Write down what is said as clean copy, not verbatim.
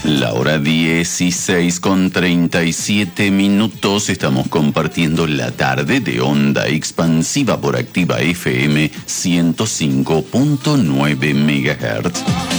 La hora 16:37. Estamos compartiendo la tarde de Onda Expansiva por Activa FM 105.9 MHz.